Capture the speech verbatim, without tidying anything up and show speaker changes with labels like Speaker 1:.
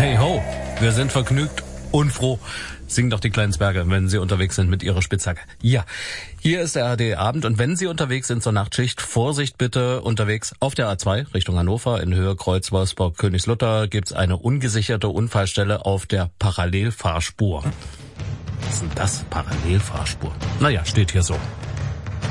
Speaker 1: Hey ho, wir sind vergnügt und froh. Singen doch die kleinen Zwerge, wenn sie unterwegs sind mit ihrer Spitzhacke. Ja, hier ist der A R D Abend und wenn Sie unterwegs sind zur Nachtschicht, Vorsicht bitte unterwegs auf der A zwei Richtung Hannover in Höhe Kreuz Wolfsburg Königslutter gibt's eine ungesicherte Unfallstelle auf der Parallelfahrspur. Was ist denn das? Parallelfahrspur? Naja, steht hier so.